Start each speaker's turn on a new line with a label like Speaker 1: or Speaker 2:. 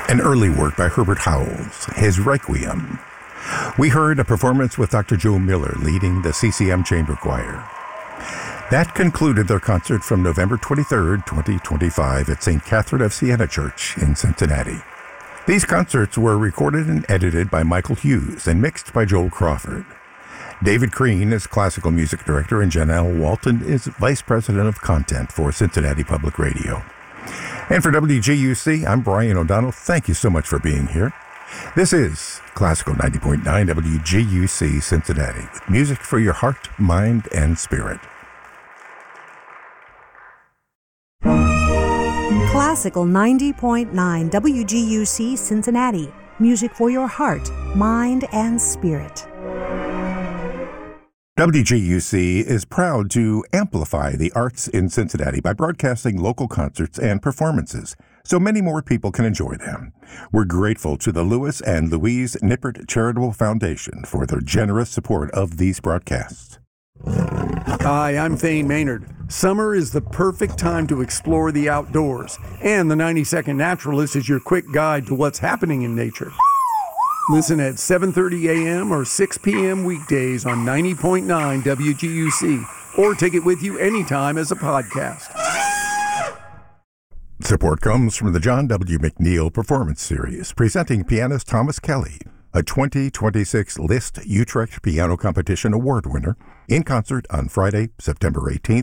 Speaker 1: An early work by Herbert Howells, his Requiem. We heard a performance with Dr. Joe Miller leading the CCM Chamber Choir. That concluded their concert from November 23, 2025 at St. Catherine of Siena Church in Cincinnati. These concerts were recorded and edited by Michael Hughes and mixed by Joel Crawford. David Crean is Classical Music Director and Janelle Walton is Vice President of Content for Cincinnati Public Radio. And for WGUC, I'm Brian O'Donnell. Thank you so much for being here. This is Classical 90.9 WGUC Cincinnati, with music for your heart, mind, and spirit.
Speaker 2: Classical 90.9 WGUC Cincinnati, music for your heart, mind, and spirit.
Speaker 1: WGUC is proud to amplify the arts in Cincinnati by broadcasting local concerts and performances so many more people can enjoy them. We're grateful to the Louis and Louise Nippert Charitable Foundation for their generous support of these broadcasts.
Speaker 3: Hi, I'm Thane Maynard. Summer is the perfect time to explore the outdoors, and the 90-Second Naturalist is your quick guide to what's happening in nature. Listen at 7:30 a.m. or 6 p.m. weekdays on 90.9 WGUC, or take it with you anytime as a podcast.
Speaker 1: Support comes from the John W. McNeil Performance Series, presenting pianist Thomas Kelly, a 2026 Liszt Utrecht Piano Competition Award winner, in concert on Friday, September 18th